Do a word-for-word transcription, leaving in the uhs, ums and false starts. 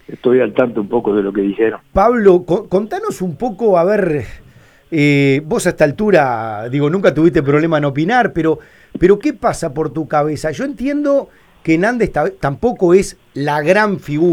estoy al tanto un poco de lo que dijeron. Pablo, co- contanos un poco, a ver, eh, vos a esta altura, digo, nunca tuviste problema en opinar, pero, pero ¿qué pasa por tu cabeza? Yo entiendo que Nández ta- tampoco es la gran figura.